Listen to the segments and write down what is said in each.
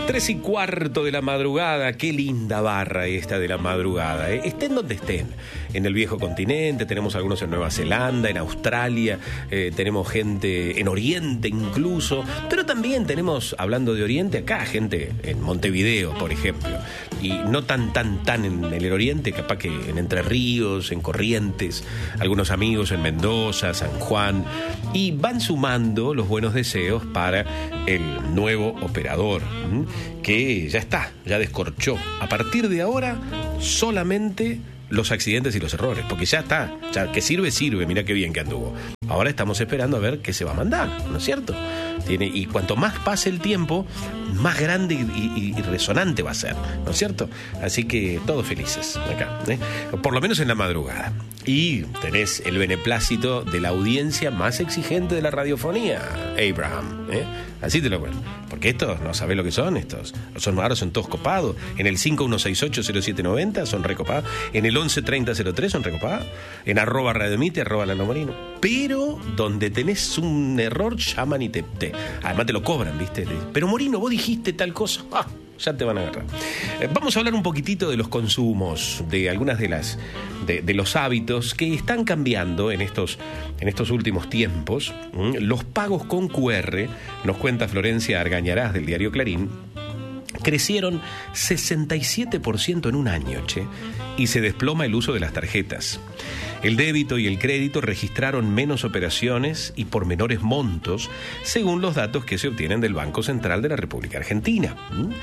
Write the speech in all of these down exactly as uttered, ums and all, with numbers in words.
Tres y cuarto de la madrugada, qué linda barra esta de la madrugada, ¿eh? Estén donde estén, en el viejo continente, tenemos algunos en Nueva Zelanda, en Australia, eh, tenemos gente en Oriente incluso, pero también tenemos, hablando de Oriente, acá gente en Montevideo, por ejemplo, y no tan, tan, tan en el Oriente, capaz que en Entre Ríos, en Corrientes, algunos amigos en Mendoza, San Juan, y van sumando los buenos deseos para el nuevo operador, ¿m? que ya está, ya descorchó. A partir de ahora, solamente los accidentes y los errores, porque ya está, ya que sirve, sirve, mira qué bien que anduvo. Ahora estamos esperando a ver qué se va a mandar, ¿no es cierto? Tiene, y cuanto más pase el tiempo, más grande y, y, y resonante va a ser, ¿no es cierto? Así que todos felices acá, ¿eh? Por lo menos en la madrugada. Y tenés el beneplácito de la audiencia más exigente de la radiofonía, Abraham, ¿eh? Así te lo cuento. Porque estos, no sabés lo que son estos. Son ahora son todos copados. En el cinco uno seis ocho cero siete nueve cero son recopados. En el once treinta cero tres son recopados. En arroba radiomite, arroba Lano Morino. Pero donde tenés un error, llaman y te, te... Además te lo cobran, ¿viste? Pero Morino, vos dijiste tal cosa. ¡Ah! Ya te van a agarrar. Eh, vamos a hablar un poquitito de los consumos, de algunas de las de, de los hábitos que están cambiando en estos, en estos últimos tiempos. ¿Mm? Los pagos con Q R, nos cuenta Florencia Argañarás del diario Clarín, crecieron sesenta y siete por ciento en un año, che, y se desploma el uso de las tarjetas. El débito y el crédito registraron menos operaciones y por menores montos, según los datos que se obtienen del Banco Central de la República Argentina.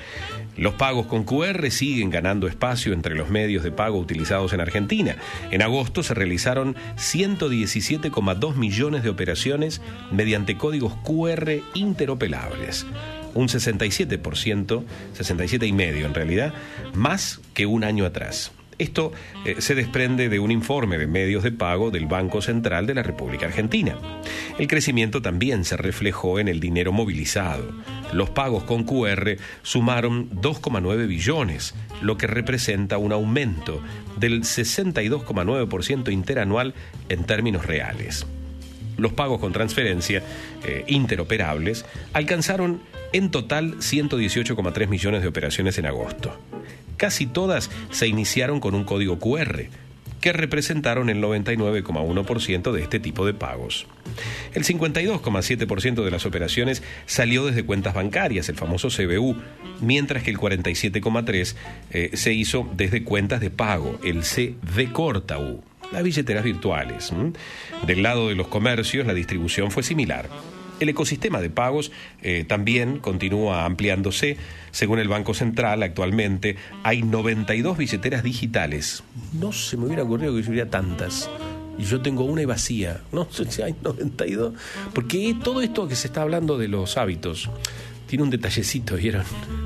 Los pagos con Q R siguen ganando espacio entre los medios de pago utilizados en Argentina. En agosto se realizaron ciento diecisiete coma dos millones de operaciones mediante códigos Q R interoperables. Un sesenta y siete por ciento, sesenta y siete coma cinco por ciento en realidad, más que un año atrás. Esto eh, se desprende de un informe de medios de pago del Banco Central de la República Argentina. El crecimiento también se reflejó en el dinero movilizado. Los pagos con Q R sumaron dos coma nueve billones, lo que representa un aumento del sesenta y dos coma nueve por ciento interanual en términos reales. Los pagos con transferencia eh, interoperables alcanzaron en total ciento dieciocho coma tres millones de operaciones en agosto. Casi todas se iniciaron con un código Q R, que representaron el noventa y nueve coma uno por ciento de este tipo de pagos. El cincuenta y dos coma siete por ciento de las operaciones salió desde cuentas bancarias, el famoso C B U, mientras que el cuarenta y siete coma tres por ciento eh, se hizo desde cuentas de pago, el C V corta U, las billeteras virtuales. ¿Mm? Del lado de los comercios, la distribución fue similar. El ecosistema de pagos eh, también continúa ampliándose. Según el Banco Central, actualmente hay noventa y dos billeteras digitales. No se me hubiera ocurrido que hubiera tantas. Y yo tengo una y vacía. No sé si hay noventa y dos. Porque todo esto que se está hablando de los hábitos tiene un detallecito, ¿vieron?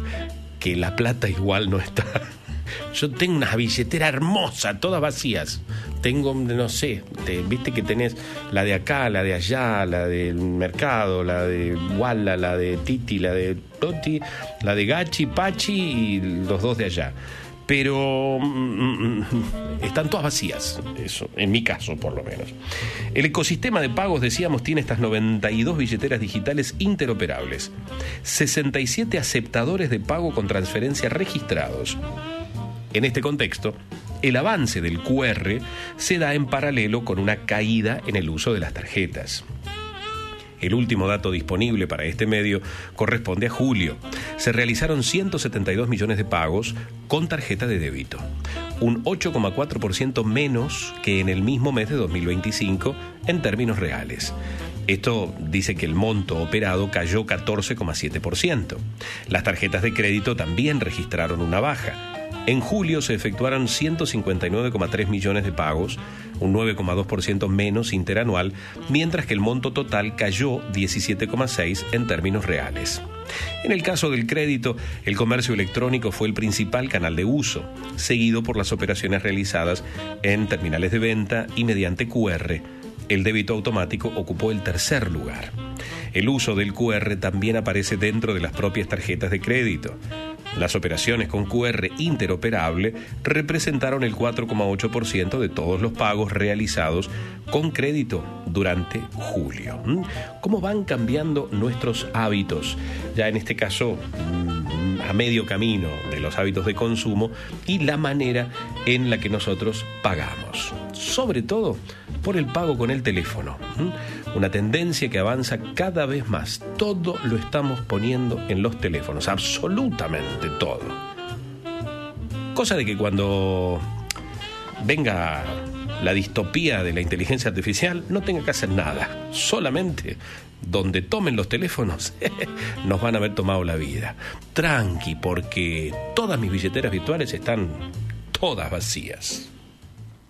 Que la plata igual no está. Yo tengo una billetera hermosa, todas vacías. Tengo, no sé, te, viste que tenés la de acá, la de allá, la del mercado, la de Walla, la de Titi, la de Toti, la de Gachi, Pachi y los dos de allá. Pero mm, están todas vacías, eso, en mi caso por lo menos. El ecosistema de pagos, decíamos, tiene estas noventa y dos billeteras digitales interoperables, sesenta y siete aceptadores de pago con transferencia registrados. En este contexto, el avance del Q R se da en paralelo con una caída en el uso de las tarjetas. El último dato disponible para este medio corresponde a julio. Se realizaron ciento setenta y dos millones de pagos con tarjeta de débito, un ocho coma cuatro por ciento menos que en el mismo mes de dos mil veinticinco en términos reales. Esto dice que el monto operado cayó catorce coma siete por ciento. Las tarjetas de crédito también registraron una baja. En julio se efectuaron ciento cincuenta y nueve coma tres millones de pagos, un nueve coma dos por ciento menos interanual, mientras que el monto total cayó diecisiete coma seis por ciento en términos reales. En el caso del crédito, el comercio electrónico fue el principal canal de uso, seguido por las operaciones realizadas en terminales de venta y mediante Q R. El débito automático ocupó el tercer lugar. El uso del Q R también aparece dentro de las propias tarjetas de crédito. Las operaciones con Q R interoperable representaron el cuatro coma ocho por ciento de todos los pagos realizados con crédito durante julio. ¿Cómo van cambiando nuestros hábitos? Ya en este caso, a medio camino de los hábitos de consumo y la manera en la que nosotros pagamos. Sobre todo por el pago con el teléfono. ¿Mm? Una tendencia que avanza cada vez más. Todo lo estamos poniendo en los teléfonos, absolutamente todo. Cosa de que cuando venga la distopía de la inteligencia artificial no tenga que hacer nada. Solamente donde tomen los teléfonos nos van a haber tomado la vida. Tranqui, porque todas mis billeteras virtuales están todas vacías.